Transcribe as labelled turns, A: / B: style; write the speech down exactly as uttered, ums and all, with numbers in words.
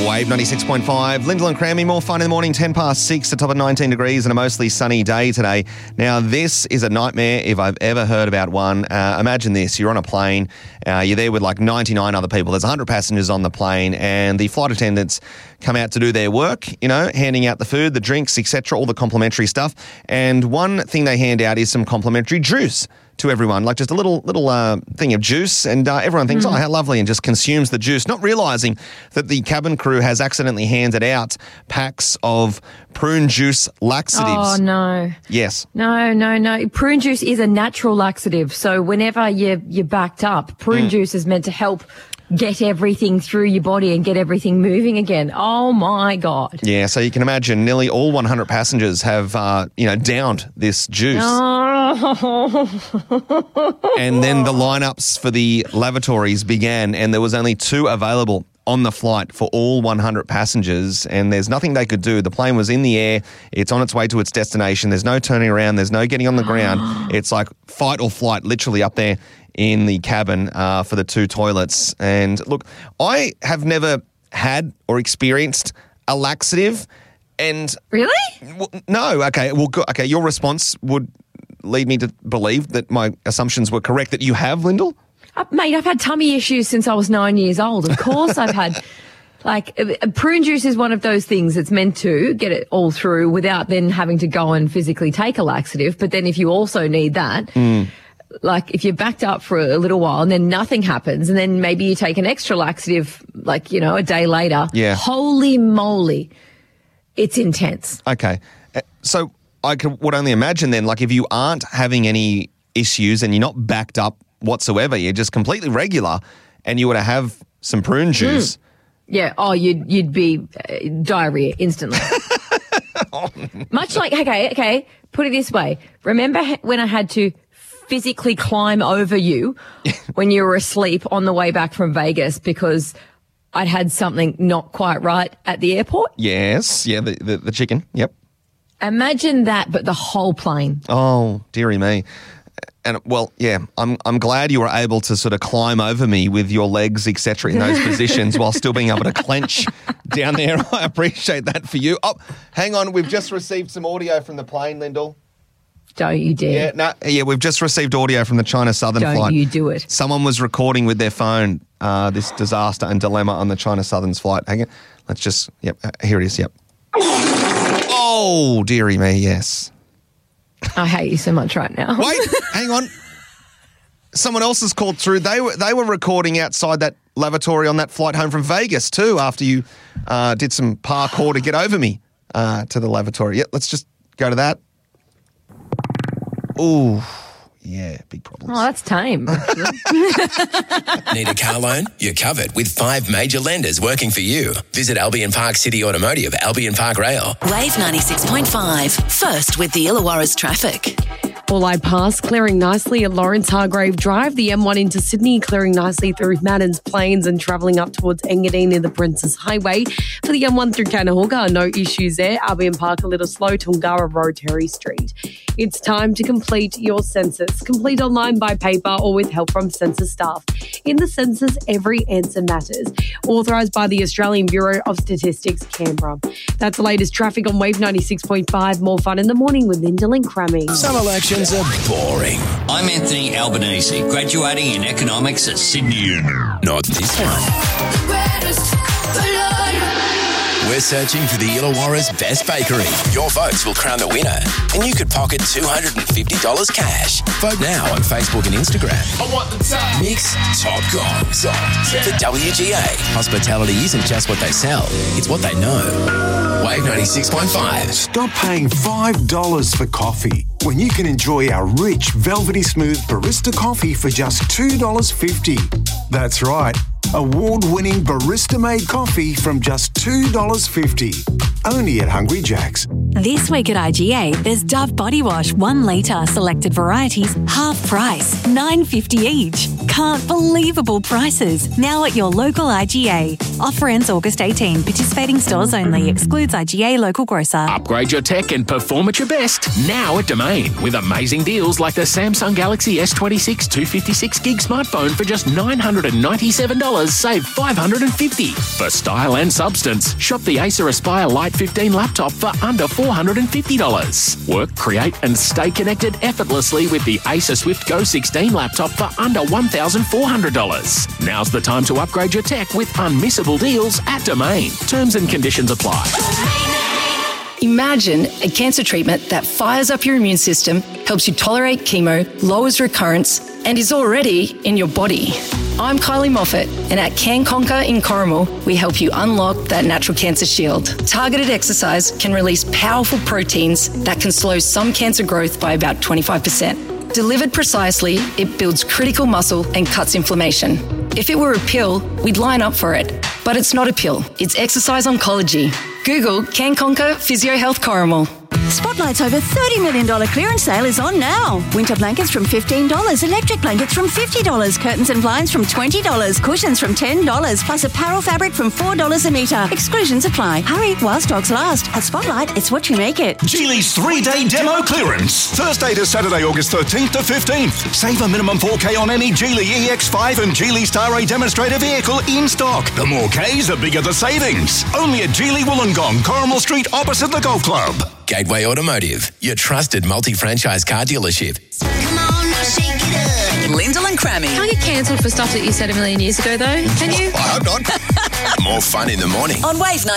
A: Wave ninety-six point five. Lyndall and Crammy, more fun in the morning, ten past six, a top of nineteen degrees and a mostly sunny day today. Now, this is a nightmare if I've ever heard about one. Uh, imagine this. You're on a plane. Uh, you're there with like ninety-nine other people. There's one hundred passengers on the plane and the flight attendants come out to do their work, you know, handing out the food, the drinks, et cetera, all the complimentary stuff. And one thing they hand out is some complimentary juice to everyone, like just a little little uh, thing of juice, and uh, everyone thinks, mm. oh, how lovely, and just consumes the juice, not realising that the cabin crew has accidentally handed out packs of prune juice laxatives.
B: Oh, no.
A: Yes.
B: No, no, no. Prune juice is a natural laxative, so whenever you're, you're backed up, prune mm. juice is meant to help get everything through your body and get everything moving again. Oh, my God.
A: Yeah, so you can imagine nearly all one hundred passengers have, uh, you know, downed this juice.
B: Oh.
A: And then the lineups for the lavatories began, and there was only two available on the flight for all one hundred passengers, and there's nothing they could do. The plane was in the air. It's on its way to its destination. There's no turning around. There's no getting on the ground. It's like fight or flight, literally up there in the cabin uh, for the two toilets. And look, I have never had or experienced a laxative. And
B: really?
A: Well, no. Okay. Well, go, okay. Your response would lead me to believe that my assumptions were correct. That you have, Lyndall?
B: Uh, mate, I've had tummy issues since I was nine years old. Of course, I've had. Like, uh, prune juice is one of those things that's meant to get it all through without then having to go and physically take a laxative. But then, if you also need that. Mm. Like, if you're backed up for a little while and then nothing happens, and then maybe you take an extra laxative, like, you know, a day later.
A: Yeah.
B: Holy moly. It's intense.
A: Okay. So I could, would only imagine then, like, if you aren't having any issues and you're not backed up whatsoever, you're just completely regular, and you were to have some prune juice.
B: Mm. Yeah. Oh, you'd, you'd be uh, diarrhea instantly.
A: oh.
B: Much like, okay, okay, put it this way. Remember when I had to physically climb over you when you were asleep on the way back from Vegas because I'd had something not quite right at the airport?
A: Yes. Yeah, the, the, the chicken. Yep.
B: Imagine that, but the whole plane.
A: Oh, dearie me. And, well, yeah, I'm I'm glad you were able to sort of climb over me with your legs, et cetera, in those positions while still being able to clench down there. I appreciate that for you. Oh, hang on. We've just received some audio from the plane, Lyndall.
B: Don't you dare.
A: Yeah, no, yeah, we've just received audio from the China Southern
B: Don't
A: flight.
B: Don't you do it.
A: Someone was recording with their phone uh, this disaster and dilemma on the China Southern's flight. Hang on. Let's just, yep, uh, here it is, yep. Oh, dearie me, yes.
B: I hate you so much right now.
A: Wait, hang on. Someone else has called through. They were they were recording outside that lavatory on that flight home from Vegas too after you uh, did some parkour to get over me uh, to the lavatory. Yep, let's just go to that. Ooh, yeah, big problems.
B: Oh, that's tame.
C: Need a car loan? You're covered with five major lenders working for you. Visit Albion Park City Automotive, Albion Park Rail.
D: Wave ninety-six point five. First with the Illawarra's traffic.
E: All-Eyed Pass clearing nicely at Lawrence Hargrave Drive. The M one into Sydney clearing nicely through Maddens Plains and travelling up towards Engadine near the Princess Highway. For the M one through Cannahooga, no issues there. Albion Park a little slow. Tungara Road, Terry Street. It's time to complete your census. Complete online by paper or with help from census staff. In the census, every answer matters. Authorised by the Australian Bureau of Statistics, Canberra. That's the latest traffic on Wave ninety-six point five. More fun in the morning with Lyndall and Crammy.
C: Some elections are boring.
F: I'm Anthony Albanese, graduating in economics at Sydney Uni.
C: Not this one. We're searching for the Illawarra's best bakery. Your votes will crown the winner, and you could pocket two hundred fifty dollars cash. Vote now on Facebook and Instagram.
G: I want the top.
C: Mix Top Gongs for W G A. Hospitality isn't just what they sell, it's what they know. Wave ninety-six point five.
H: Stop paying five dollars for coffee when you can enjoy our rich, velvety smooth barista coffee for just two dollars fifty. That's right. Award-winning barista-made coffee from just two dollars fifty. Only at Hungry Jack's.
D: This week at I G A, there's Dove Body Wash, one litre, selected varieties, half price, nine dollars fifty each.
G: unbelievable prices. Now at your local I G A. Offer ends August eighteenth. Participating stores only. Excludes I G A local grocer.
I: Upgrade your tech and perform at your best now at Domain with amazing deals like the Samsung Galaxy S twenty-six two fifty-six gig smartphone for just nine hundred ninety-seven dollars, save five hundred fifty dollars. For style and substance, shop the Acer Aspire Lite fifteen laptop for under four hundred fifty dollars. Work, create and stay connected effortlessly with the Acer Swift Go sixteen laptop for under one thousand four hundred dollars. Now's the time to upgrade your tech with unmissable deals at Domain. Terms and conditions apply.
J: Imagine a cancer treatment that fires up your immune system, helps you tolerate chemo, lowers recurrence, and is already in your body. I'm Kylie Moffat, and at Can Conquer in Corrimal, we help you unlock that natural cancer shield. Targeted exercise can release powerful proteins that can slow some cancer growth by about twenty-five percent. Delivered precisely, it builds critical muscle and cuts inflammation. If it were a pill, we'd line up for it. But it's not a pill, it's exercise oncology. Google Can Conquer Physio Health Corrimal.
K: Spotlight's over thirty million dollars clearance sale is on now. Winter blankets from fifteen dollars, electric blankets from fifty dollars, curtains and blinds from twenty dollars, cushions from ten dollars, plus apparel fabric from four dollars a metre. Exclusions apply. Hurry while stocks last. At Spotlight, it's what you make it.
L: Geely's three-day demo clearance. Thursday to Saturday, August thirteenth to fifteenth. Save a minimum four K on any Geely E X five and Geely Star A demonstrator vehicle in stock. The more Ks, the bigger the savings. Only at Geely Wollongong, Corrimal Street, opposite the Golf Club.
C: Gateway Automotive, your trusted multi-franchise car dealership.
D: Come on, now shake it up. Lyndall and Crammy.
E: Can't get cancelled for stuff that you said a million years ago, though, can you?
C: I hope not. More fun in the morning.
D: On Wave